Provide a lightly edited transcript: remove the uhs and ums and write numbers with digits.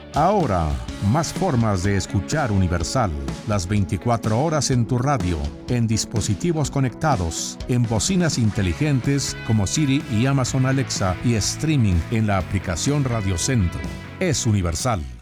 Ahora, más formas de escuchar Universal. Las 24 horas en tu radio, en dispositivos conectados, en bocinas inteligentes como Siri y Amazon Alexa y streaming en la aplicación Radio Centro. Es Universal.